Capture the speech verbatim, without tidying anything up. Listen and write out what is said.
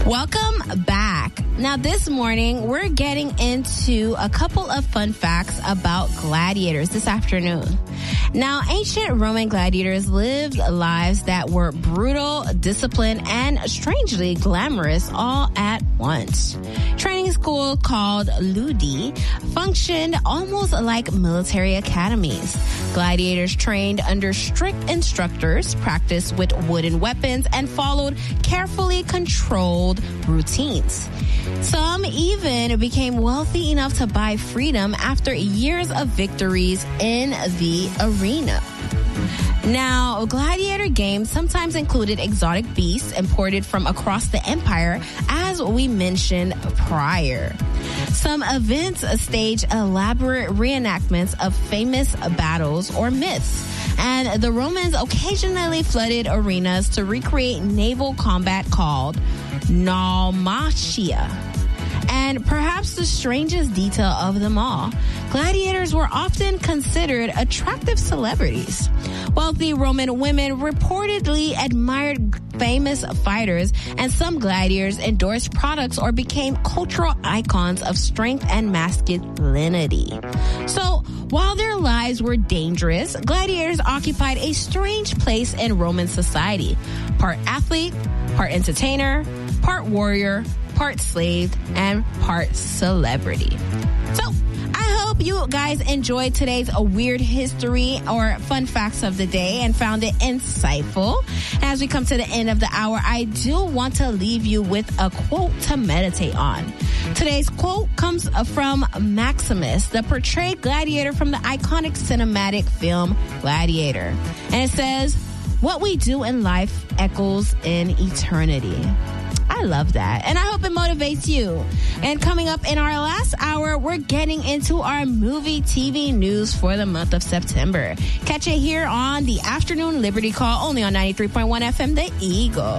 Welcome back. Now, this morning, we're getting into a couple of fun facts about gladiators this afternoon. Now, ancient Roman gladiators lived lives that were brutal, disciplined, and strangely glamorous all at once. Training school called Ludi functioned almost like military academies. Gladiators trained under strict instructors, practiced with wooden weapons, and followed carefully controlled routines. Some even became wealthy enough to buy freedom after years of victories in the arena. Now, gladiator games sometimes included exotic beasts imported from across the empire, as we mentioned prior. Some events stage elaborate reenactments of famous battles or myths, and the Romans occasionally flooded arenas to recreate naval combat called naumachia. And perhaps the strangest detail of them all, gladiators were often considered attractive celebrities. Wealthy Roman women reportedly admired famous fighters, and some gladiators endorsed products or became cultural icons of strength and masculinity. So, while their lives were dangerous, gladiators occupied a strange place in Roman society. Part athlete, part entertainer, part warrior, part slave, and part celebrity. So, I hope you guys enjoyed today's a weird history or fun facts of the day and found it insightful. As we come to the end of the hour, I do want to leave you with a quote to meditate on. Today's quote comes from Maximus, the portrayed gladiator from the iconic cinematic film Gladiator. And it says, "What we do in life echoes in eternity." I love that. And I hope it motivates you. And coming up in our last hour, we're getting into our movie T V news for the month of September. Catch it here on the Afternoon Liberty Call, only on ninety-three point one F M, The Eagle.